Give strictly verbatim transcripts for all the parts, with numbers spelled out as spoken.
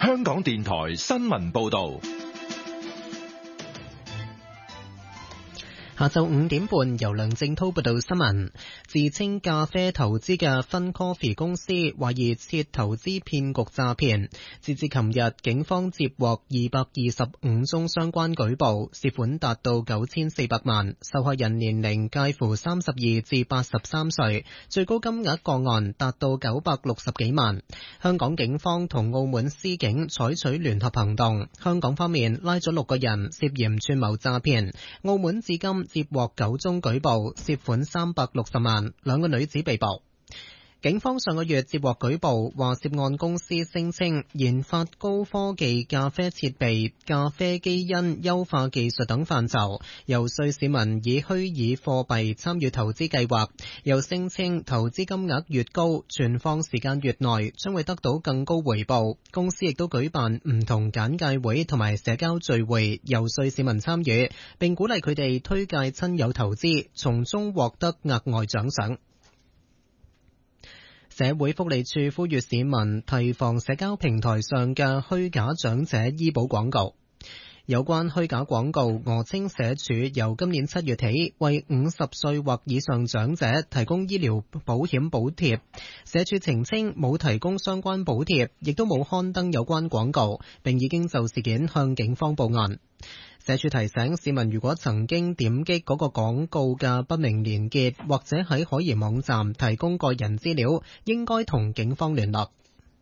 香港電台新聞報道。 下晝五點半，由梁正濤報道新聞。自稱咖啡投資嘅 Fun Coffee 公司懷疑設投資騙局詐騙。截至琴日，警方接獲二百二十五宗相關舉報，涉款達到九千四百萬，受害人年齡介乎三十二至八十三歲，最高金額個案達到九百六十幾萬。香港警方同澳門司警採取聯合行動，香港方面拉咗六個人涉嫌串謀詐騙，澳門至今接獲九宗舉報，涉款三百六十萬，兩個女子被捕。警方上個月接獲舉報，話涉案公司聲稱研發高科技咖啡設備、咖啡基因優化技術等範疇，遊說市民以虛擬貨幣參與投資計劃，又聲稱投資金額越高，存放時間越耐，將會得到更高回報。公司亦都舉辦唔同簡介會同埋社交聚會，遊說市民參與，並鼓勵佢哋推介親友投資，從中獲得額外獎賞。社會福利署呼籲市民提防社交平台上嘅虛假長者醫保廣告。有關虛假廣告訛稱社署由今年七月起為五十歲或以上長者提供醫療保險補貼，社署澄清冇提供相關補貼，亦都冇刊登有關廣告，並已經就事件向警方報案。社署提醒市民，如果曾經點擊嗰個廣告嘅不明連結，或者喺可疑網站提供個人資料，應該同警方聯絡。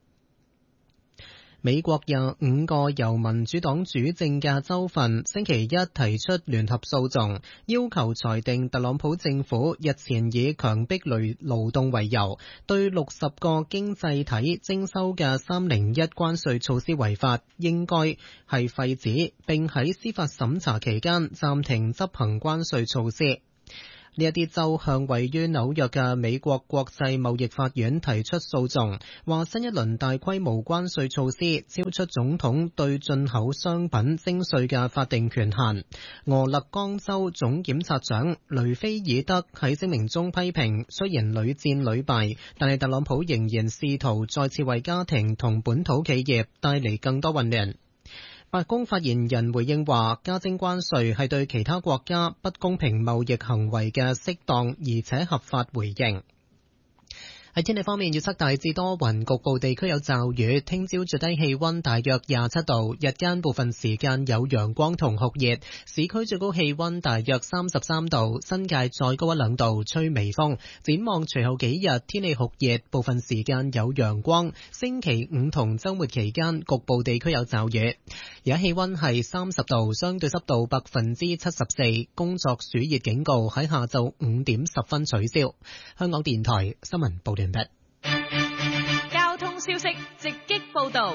美國廿五個由民主黨主政嘅州份星期一提出聯合訴訟，要求裁定特朗普政府日前以強迫勞動為由，對六十個經濟體徵收嘅三零一關稅措施違法，應該係廢止，並喺司法審查期間暫停執行關稅措施。呢一啲州向位於紐約嘅美國國際貿易法院提出訴訟，話新一輪大規模關稅措施超出總統對進口商品徵稅嘅法定權限。俄勒岡州總檢察長雷菲爾德喺聲明中批評，雖然屢戰屢敗，但係特朗普仍然試圖再次為家庭同本土企業帶嚟更多混亂。白宮發言人回應話，加徵關稅係對其他國家不公平貿易行為嘅適當而且合法回應。喺天氣方面，預測大致多雲，局部地區有驟雨。聽朝最低氣溫大約廿七度，日間部分時間有陽光同酷熱。市區最高氣溫大約三十三度，新界再高一兩度，吹微風。展望隨後幾日天氣酷熱，部分時間有陽光。星期五同週末期間局部地區有驟雨。而家氣溫係三十度，相對濕度百分之七十四。工作暑熱警告喺下晝五點十分取消。香港電台新聞報道。 交通消息直擊報道。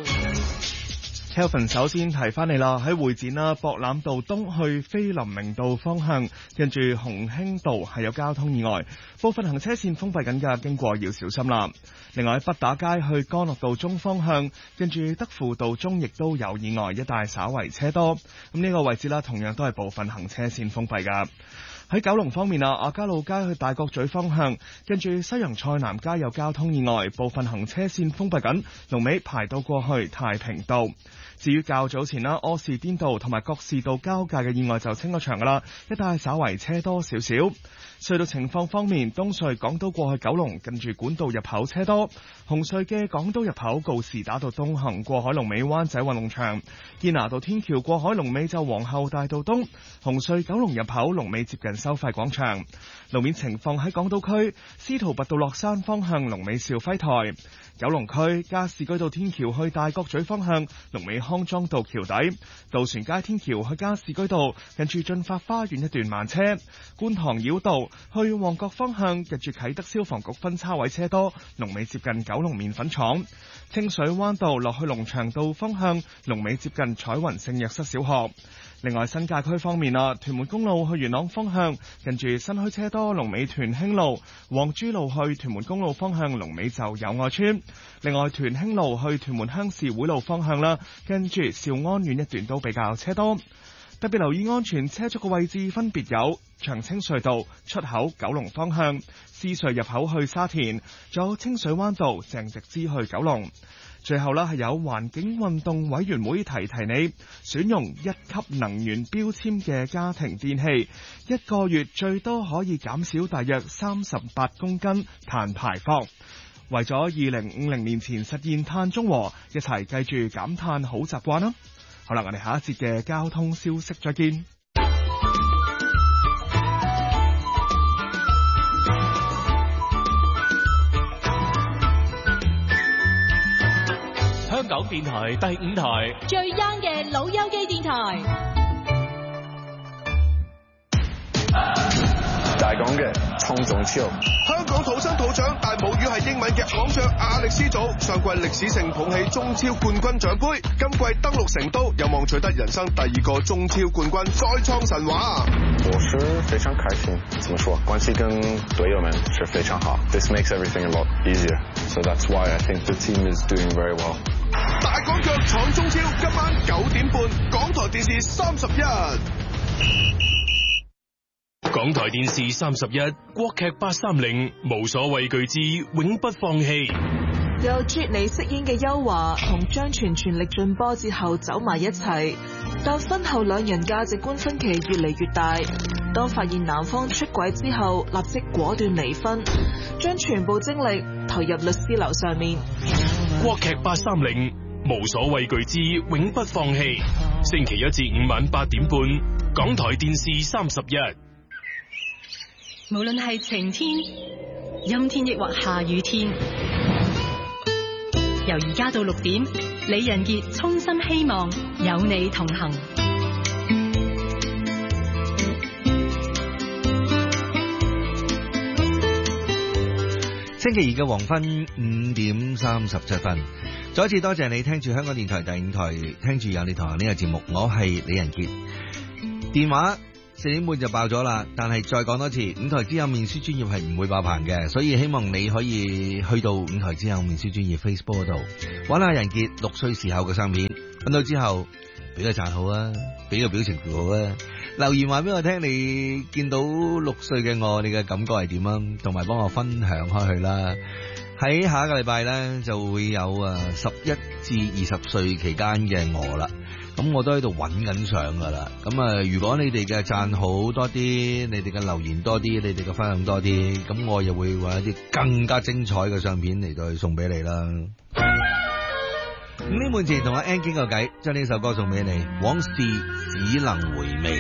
Kelvin 首先提翻你啦，喺會展啦，博覽道東去菲林明道方向，跟住鴻興道係有交通意外，部分行車線封閉緊㗎，經過要小心啦。另外喺北打街去干諾道中方向，跟住德輔道中亦都有意外，一帶稍為車多。咁呢個位置啦，同樣都係部分行車線封閉㗎。喺九龍方面啊，亞皆老街去大角咀方向，跟住西洋菜南街有交通意外，部分行車線封閉緊，龍尾排到過去太平道。至於較早前啦，柯士甸道同埋覺士道交界嘅意外就清咗場噶啦，一帶稍為車多少少。隧道情況方面，東隧港島過去九龍近住管道入口車多，紅隧嘅港島入口告士打道東行過海龍尾灣仔運動場，堅拿道天橋過海龍尾就皇后大道東，紅隧九龍入口龍尾接近收費廣場。路面情況喺港島區司徒拔道落山方向龍尾兆輝台，九龍區加士居道天橋去大角咀方向龍尾康莊道橋底，渡船街天橋去加士居道近住駿發花園一段慢車，觀塘繞道去旺角方向近住啟德消防局分叉位車多，龍尾接近九龍麵粉廠，清水灣道落去龍翔道方向龍尾接近彩雲聖若瑟小學。另外新界區方面啊，屯門公路去元朗方向近住新墟車多，龍尾屯興路，黃珠路去屯門公路方向龍尾就友愛村。另外屯興路去屯門鄉事會路方向啦，跟住兆安苑一段都比較車多。特別留意安全車速嘅位置分別有長青隧道出口九龍方向、獅隧入口去沙田，仲有清水灣道鄭直支去九龍。 最後啦，係有環境運動委員會提提你，選用一級能源標籤嘅家庭電器，一個月最多可以減少大約三十八公斤碳排放。為咗二零五零年前實現碳中和，一齊記住減碳好習慣啦！好啦，我哋下一節嘅交通消息再見。 香港電台第五台最 young 嘅老友記電台， 大港嘅創造超， 香港土生土長但母語係英文嘅港將亞力斯祖，上季歷史性捧起中超冠軍獎杯，今季登陸成都，有望取得人生第二個中超冠軍，再創神話。 我是非常開心，怎麼說？關係跟隊友們是非常好。This makes everything a lot easier, so that's why I think the team is doing very well. 大港腳闖中超，今晚九點半，港台電視三十一。 港台電視三十一，國劇八三零，無所畏懼之永不放棄。 由 Jenny 飾演嘅邱華同張全全力進波之後走埋一齊，但婚後兩人價值觀分歧越嚟越大。當發現男方出軌之後，立即果斷離婚，將全部精力投入律師樓上面。 國劇八三零，無所畏懼之永不放棄。星期一至五晚八點半，港台電視三十一。 無論係晴天、陰天抑或下雨天，由而家到六點，李仁傑衷心希望有你同行。 星期二嘅黃昏五點三十七分，再一次多謝你聽住香港電台第五台，聽住有你同行呢個節目，我係李仁傑。電話四點半就爆咗啦，但係再講多次，五台之友面書專頁係唔會爆棚嘅，所以希望你可以去到五台之友面書專頁 Facebook 嗰度揾下仁傑六歲時候嘅相片，揾到之後俾個讚好啊，俾個表情符號啊，留言話俾我聽你見到六歲嘅我，你嘅感覺係點啊，同埋幫我分享開去啦。喺下一個禮拜呢，就會有啊十一至二十歲期間嘅我啦。咁我都喺度揾緊相噶啦，咁啊如果你哋嘅讚好多啲，你哋嘅留言多啲，你哋嘅分享多啲，咁我又會揾一啲更加精彩嘅相片嚟到去送俾你啦。五點半前同阿 Ann 傾個偈，將呢首歌送俾你，往事只能回味。